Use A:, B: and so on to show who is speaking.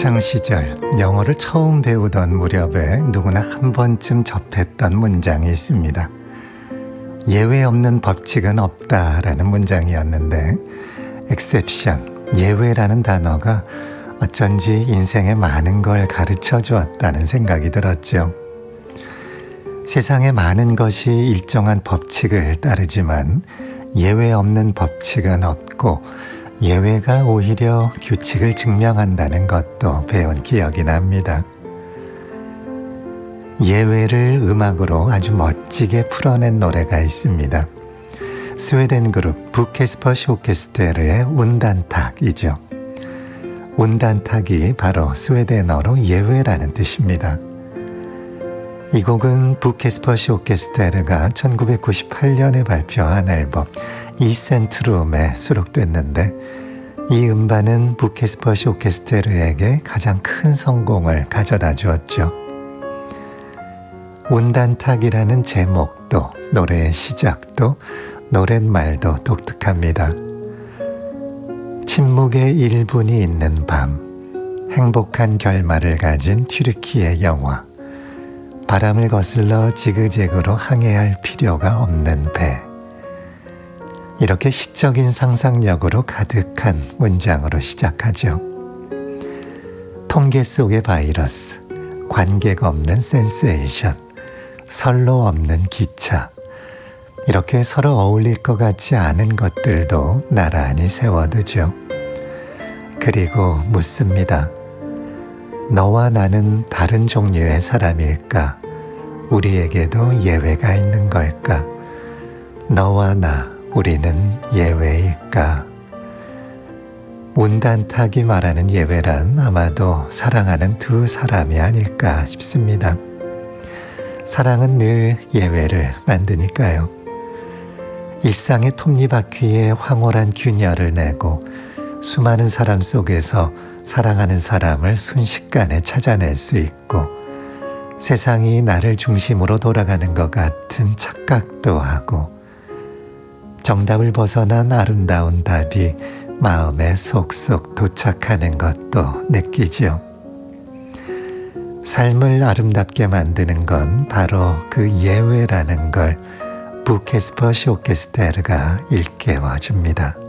A: 학창시절 영어를 처음 배우던 무렵에 누구나 한 번쯤 접했던 문장이 있습니다. 예외 없는 법칙은 없다라는 문장이었는데 exception, 예외라는 단어가 어쩐지 인생에 많은 걸 가르쳐 주었다는 생각이 들었죠. 세상에 많은 것이 일정한 법칙을 따르지만 예외 없는 법칙은 없고 예외가 오히려 규칙을 증명한다는 것도 배운 기억이 납니다. 예외를 음악으로 아주 멋지게 풀어낸 노래가 있습니다. 스웨덴 그룹 부케스퍼시 오케스테르의 운단탁이죠. 운단탁이 바로 스웨덴어로 예외라는 뜻입니다. 이 곡은 부케스퍼시 오케스테르가 1998년에 발표한 앨범 이센트룸에 수록됐는데 이 음반은 부케스퍼시 오케스테르에게 가장 큰 성공을 가져다 주었죠. 운단탁이라는 제목도 노래의 시작도 노랫말도 독특합니다. 침묵의 1분이 있는 밤, 행복한 결말을 가진 튀르키예 영화, 바람을 거슬러 지그재그로 항해할 필요가 없는 배. 이렇게 시적인 상상력으로 가득한 문장으로 시작하죠. 통계 속의 바이러스, 관계가 없는 센세이션, 선로 없는 기차. 이렇게 서로 어울릴 것 같지 않은 것들도 나란히 세워두죠. 그리고 묻습니다. 너와 나는 다른 종류의 사람일까? 우리에게도 예외가 있는 걸까? 너와 나, 우리는 예외일까? 운단탁이 말하는 예외란 아마도 사랑하는 두 사람이 아닐까 싶습니다. 사랑은 늘 예외를 만드니까요. 일상의 톱니바퀴에 황홀한 균열을 내고 수많은 사람 속에서 사랑하는 사람을 순식간에 찾아낼 수 있고 세상이 나를 중심으로 돌아가는 것 같은 착각도 하고 정답을 벗어난 아름다운 답이 마음에 속속 도착하는 것도 느끼지요. 삶을 아름답게 만드는 건 바로 그 예외라는 걸 부케스퍼시 오케스테르가 일깨워 줍니다.